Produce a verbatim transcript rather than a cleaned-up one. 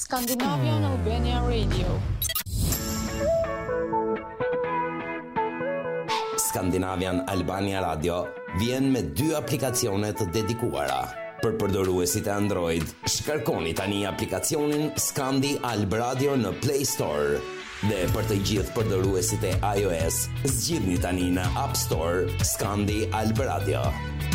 Scandinavian Albania Radio. Scandinavian Albania Radio vjen me dy aplikacione të dedikuara. Për përdoruesit e Android, shkarkoni tani aplikacionin Scandi Alb Radio në Play Store. Dhe për të gjithë përdoruesit e iOS, zgjidhni tani në App Store Scandi Alb Radio.